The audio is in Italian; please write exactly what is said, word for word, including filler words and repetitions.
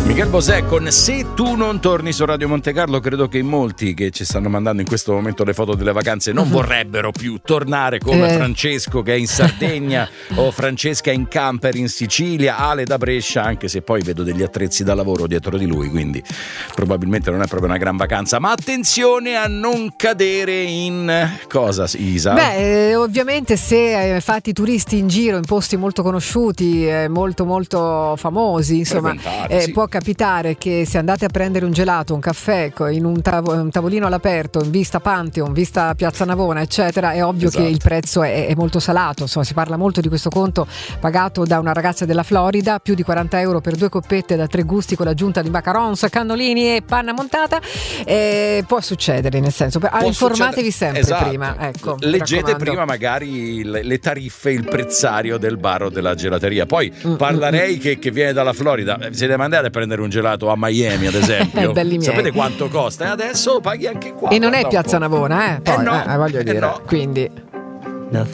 Miguel Bosé con Se tu non torni su Radio Monte Carlo. Credo che in molti che ci stanno mandando in questo momento le foto delle vacanze non vorrebbero più tornare come Eh. Francesco che è in Sardegna o Francesca in camper in Sicilia, Ale da Brescia, anche se poi vedo degli attrezzi da lavoro dietro di lui, quindi probabilmente non è proprio una gran vacanza. Ma attenzione a non cadere in cosa, Isa? Beh, eh, ovviamente se eh, fate i turisti in giro in posti molto conosciuti, eh, molto molto famosi, insomma, Frequentati, eh, sì. può capitare che se andate a prendere un gelato, un caffè co- in un, tavo- un tavolino all'aperto, in vista Pantheon, vista Piazza Navona, eccetera, è ovvio Esatto. che il prezzo è, è molto salato. Insomma, si parla molto di questo conto pagato da una ragazza della Florida, più di quaranta euro per due coppette da tre gusti con l'aggiunta di macarons, cannolini e panna montata. Eh, può succedere, nel senso, per- Può informatevi succedere- sempre esatto. prima. Ecco, mi leggete raccomando. prima magari le, le tariffe, il prezzario del bar o della gelateria. Poi Mm, parlerei che, che viene dalla Florida. Siete mandati a prendere un gelato a Miami, ad esempio? Belli miei. Sapete quanto costa? E adesso paghi anche qua. E non è guarda un Piazza po'. Navona, eh? Poi, Eh no, eh, voglio eh dire, no. quindi